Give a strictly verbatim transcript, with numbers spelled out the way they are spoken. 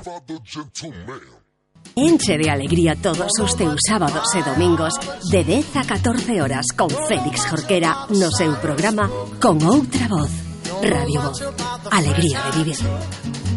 Enche de alegría todos os teus sábados e domingos de dez a catorce horas con Félix Jorquera no seu programa Con Outra Voz. Radio Voz. Alegría de vivir.